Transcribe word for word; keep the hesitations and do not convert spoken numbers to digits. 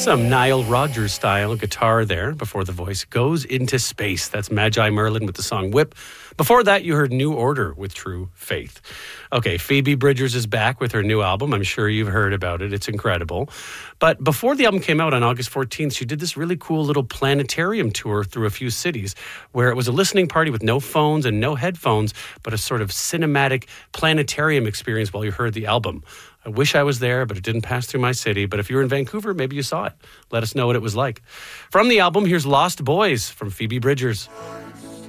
Some Nile Rodgers style guitar there before the voice goes into space. That's Magi Merlin with the song Whip. Before that, you heard New Order with True Faith. Okay, Phoebe Bridgers is back with her new album. I'm sure you've heard about it. It's incredible. But before the album came out on August fourteenth, she did this really cool little planetarium tour through a few cities where it was a listening party with no phones and no headphones, but a sort of cinematic planetarium experience while you heard the album. I wish I was there, but it didn't pass through my city. But if you're in Vancouver, maybe you saw it. Let us know what it was like. From the album, here's Lost Boys from Phoebe Bridgers.